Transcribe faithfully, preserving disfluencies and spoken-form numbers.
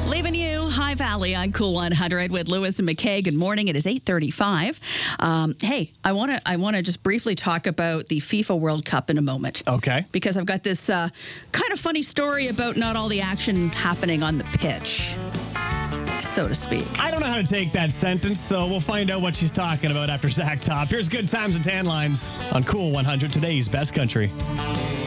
Leaving you High Valley on Cool one hundred with Lewis and McKay. Good morning. It is eight thirty-five. Um, hey, I want to I want to just briefly talk about the FIFA World Cup in a moment. Okay. Because I've got this uh, kind of funny story about not all the action happening on the pitch, so to speak. I don't know how to take that sentence, so we'll find out what she's talking about after Zach Top. Here's Good Times and Tan Lines on Cool one hundred, today's best country.